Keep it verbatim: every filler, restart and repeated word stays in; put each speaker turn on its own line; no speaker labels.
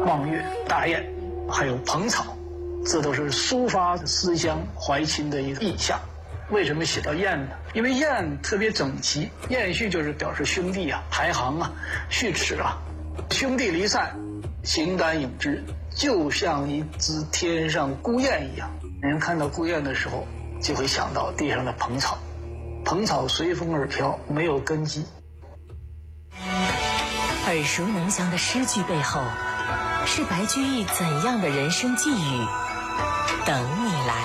望月、大雁，还有蓬草，这都是抒发思乡怀亲的一个意象。为什么写到雁呢？因为雁特别整齐，雁序就是表示兄弟啊、排行啊、序齿啊，兄弟离散，形单影只，就像一只天上孤雁一样。人看到孤雁的时候，就会想到地上的蓬草，蓬草随风而飘，没有根基。
耳熟能详的诗句背后，是白居易怎样的人生际遇？等你来。